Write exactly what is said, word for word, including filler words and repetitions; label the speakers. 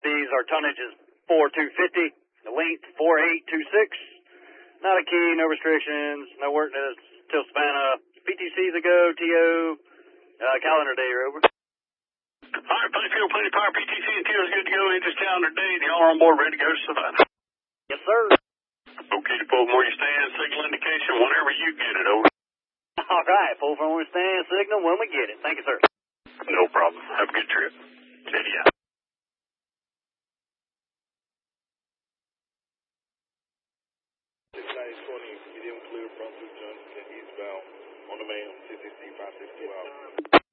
Speaker 1: These, our tonnage is four two fifty, the length four eight two six. Not a key, no restrictions, no work till Savannah. P T C's a go, T O, uh, calendar day, over.
Speaker 2: All right, plenty fuel, plenty power, P T C and T O is good to go. Interest calendar date, y'all are on board, ready to go to Savannah.
Speaker 1: Yes, sir.
Speaker 2: Okay, to pull where you stand, signal indication whenever you get it, over.
Speaker 1: All right, pull from where we stand, signal when we get it. Thank you, sir.
Speaker 2: No problem. Have a good trip. Steady out.
Speaker 3: nine twenty, medium clear, front two junction, eastbound, on the main, C C C five six two out.